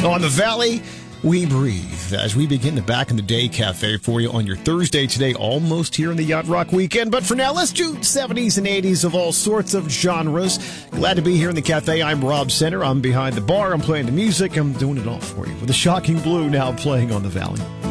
On the Valley, we breathe as we begin the Back in the Day Cafe for you on your Thursday today, almost here in the Yacht Rock weekend. But for now, let's do 70s and 80s of all sorts of genres. Glad to be here in the cafe. I'm Rob Center. I'm behind the bar. I'm playing the music. I'm doing it all for you with the Shocking Blue now playing on the Valley.